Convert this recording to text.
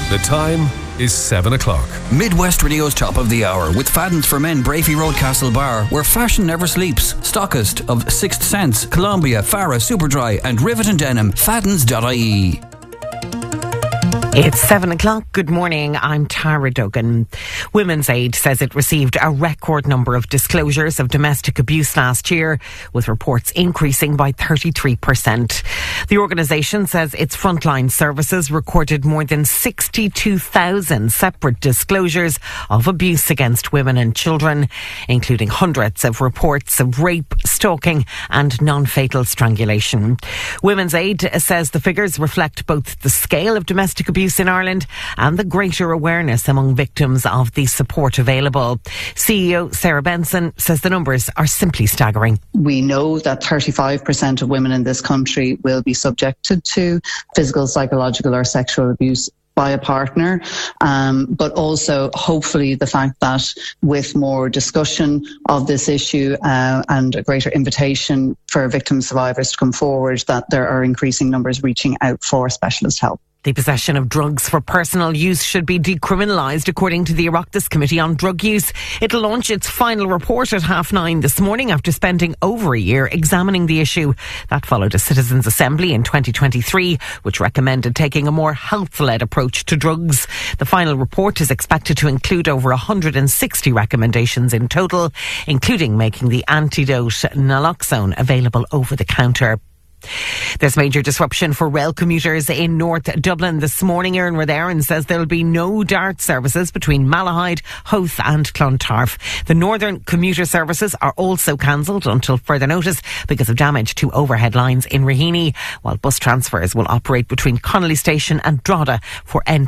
The time is 7 o'clock. Midwest Radio's top of the hour with Fadden's for Men, Brafey Road, Castlebar, where fashion never sleeps. Stockist of Sixth Sense, Columbia, Farah, Superdry and Rivet and Denim. Faddens.ie. It's 7 o'clock. Good morning. I'm Tara Duggan. Women's Aid says it received a record number of disclosures of domestic abuse last year, with reports increasing by 33%. The organisation says its frontline services recorded more than 62,000 separate disclosures of abuse against women and children, including hundreds of reports of rape, stalking and non-fatal strangulation. Women's Aid says the figures reflect both the scale of domestic abuse in Ireland and the greater awareness among victims of the support available. CEO Sarah Benson says the numbers are simply staggering. We know that 35% of women in this country will be subjected to physical, psychological or sexual abuse by a partner, but also hopefully the fact that with more discussion of this issue and a greater invitation for victim survivors to come forward, that there are increasing numbers reaching out for specialist help. The possession of drugs for personal use should be decriminalised, according to the Oireachtas Committee on Drug Use. It'll launch its final report at 9:30 this morning after spending over a year examining the issue. That followed a Citizens' Assembly in 2023, which recommended taking a more health-led approach to drugs. The final report is expected to include over 160 recommendations in total, including making the antidote naloxone available over the counter. There's major disruption for rail commuters in North Dublin this morning. Erin Rotherin says there'll be no DART services between Malahide, Howth and Clontarf. The northern commuter services are also cancelled until further notice because of damage to overhead lines in Raheny, while bus transfers will operate between Connolly Station and Drogheda for